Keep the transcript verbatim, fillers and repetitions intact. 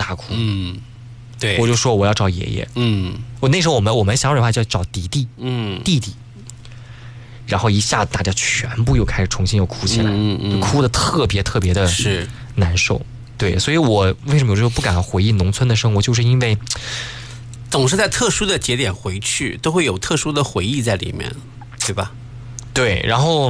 大哭。 嗯，对， 我就说我要找爷爷。 嗯， 我那时候我们我们小水话叫找弟弟， 嗯， 弟弟。然后一下大家全部又开始重新又哭起来， 嗯嗯、 就哭得特别特别的是难受。对，所以我为什么有时候不敢回忆农村的生活，就是因为总是在特殊的节点回去，都会有特殊的回忆在里面，对吧？ 对，然后